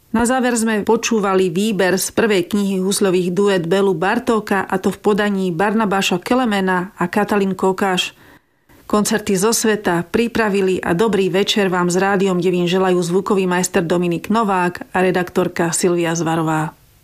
Na záver sme počúvali výber z prvej knihy husľových duet Belu Bartóka, a to v podaní Barnabáša Kelemena a Katalin Kokáš. Koncerty zo sveta pripravili a dobrý večer vám s Rádiom Devín želajú zvukový majster Dominik Novák a redaktorka Silvia Zvarová.